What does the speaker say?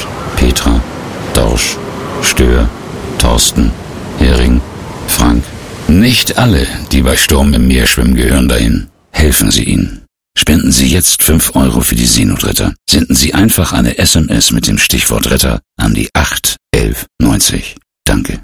Dorsch, Petra, Dorsch, Stör, Thorsten, Hering, Frank. Nicht alle, die bei Sturm im Meer schwimmen, gehören dahin. Helfen Sie ihnen. Spenden Sie jetzt 5 € für die Seenotretter. Senden Sie einfach eine SMS mit dem Stichwort Retter an die 81190. Danke.